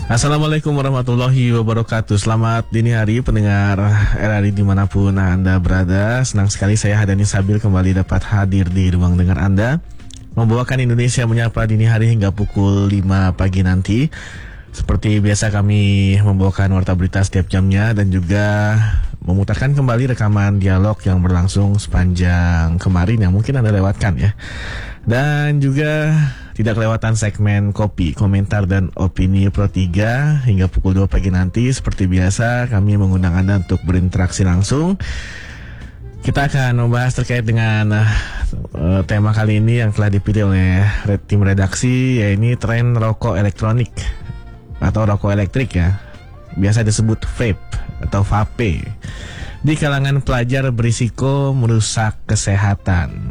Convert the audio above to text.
Assalamualaikum warahmatullahi wabarakatuh. Selamat dini hari pendengar RRI dimanapun Anda berada. Senang sekali saya Hadani Sabil kembali dapat hadir di ruang dengar Anda, membawakan Indonesia Menyapa dini hari hingga pukul 5 pagi nanti. Seperti biasa kami membawakan warta berita setiap jamnya dan juga memutarkan kembali rekaman dialog yang berlangsung sepanjang kemarin yang mungkin Anda lewatkan ya. Dan juga tidak kelewatan segmen kopi, komentar dan opini Pro 3 hingga pukul 2 pagi nanti. Seperti biasa kami mengundang Anda untuk berinteraksi langsung. Kita akan membahas terkait dengan tema kali ini yang telah dipilih oleh tim redaksi, yaitu tren rokok elektronik atau rokok elektrik ya. Biasa disebut vape atau vape. Di kalangan pelajar berisiko merusak kesehatan.